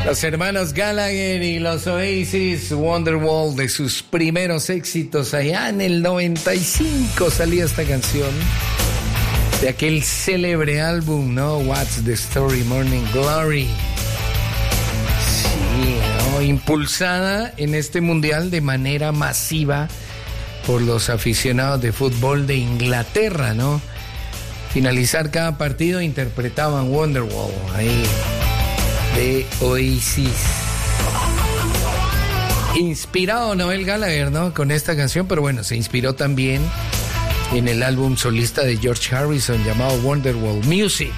Los hermanos Gallagher y los Oasis, Wonderwall, de sus primeros éxitos allá en el 95 salía esta canción. De aquel célebre álbum, ¿no? What's the Story, Morning Glory. Sí, ¿no? Impulsada en este mundial de manera masiva por los aficionados de fútbol de Inglaterra, ¿no? Finalizar cada partido interpretaban Wonderwall ahí de Oasis. Inspirado Noel Gallagher, ¿no? Con esta canción, pero bueno, se inspiró también en el álbum solista de George Harrison llamado Wonderwall Music.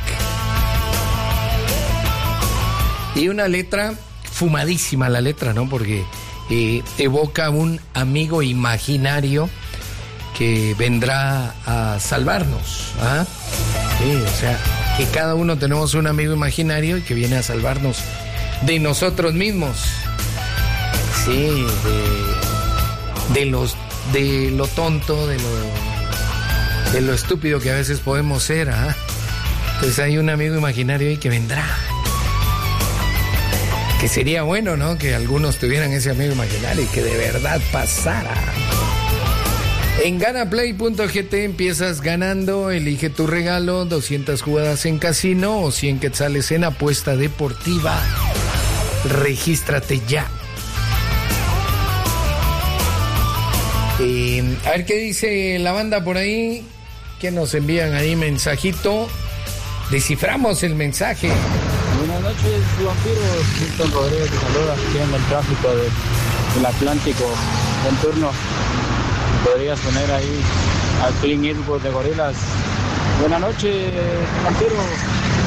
Y una letra fumadísima, la letra, ¿no? Porque evoca un amigo imaginario que vendrá a salvarnos, ¿ah? Sí, o sea, que cada uno tenemos un amigo imaginario y que viene a salvarnos de nosotros mismos. Sí, de lo tonto, de lo estúpido que a veces podemos ser, ¿ah? Entonces hay un amigo imaginario ahí que vendrá. Que sería bueno, ¿no? Que algunos tuvieran ese amigo imaginario y que de verdad pasara. En ganaplay.gt empiezas ganando, elige tu regalo, 200 jugadas en casino o 100 quetzales en apuesta deportiva. Regístrate ya. A ver qué dice la banda por ahí, que nos envían ahí mensajito. Desciframos el mensaje. Buenas noches, vampiros. Milton Rodríguez te saluda, aquí en el tráfico del Atlántico. Buen turno. Podrías poner ahí a Clint Eastwood de Gorillaz. Buenas noches, vampiro.